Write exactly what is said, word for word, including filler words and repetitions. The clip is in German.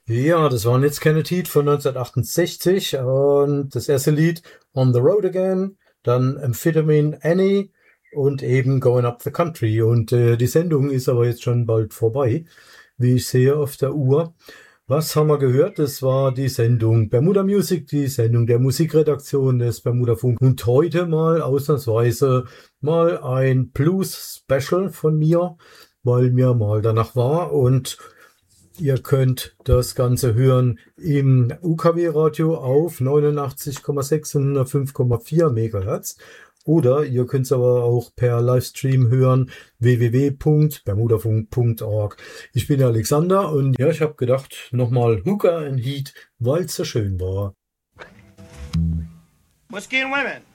Ja, das waren jetzt keine Lied von neunzehnhundertachtundsechzig und das erste Lied On the Road Again, dann Amphetamine Annie und eben Going Up the Country. Und äh, die Sendung ist aber jetzt schon bald vorbei, wie ich sehe auf der Uhr. Was haben wir gehört? Das war die Sendung Bermuda Music, die Sendung der Musikredaktion des Bermuda Funk. Und heute mal ausnahmsweise mal ein Blues-Special von mir, weil mir mal danach war. Und ihr könnt das Ganze hören im U K W-Radio auf neunundachtzig Komma sechs und hundertfünf Komma vier Megahertz. Oder ihr könnt es aber auch per Livestream hören, w w w punkt bermudafunk punkt org. Ich bin der Alexander und ja, ich habe gedacht, nochmal Hooker and Heat, weil es so schön war. Whiskey and Women.